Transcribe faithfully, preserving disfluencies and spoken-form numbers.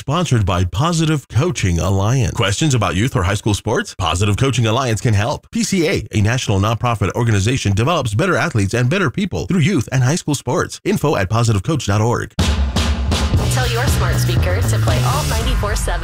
sponsored by Positive Coaching Alliance. Questions about youth or high school sports? Positive Coaching Alliance can help. P C A, a national nonprofit organization, develops better athletes and better people through youth and high school sports. Info at positive coach dot org. Tell your smart speaker to play Alt ninety-four seven.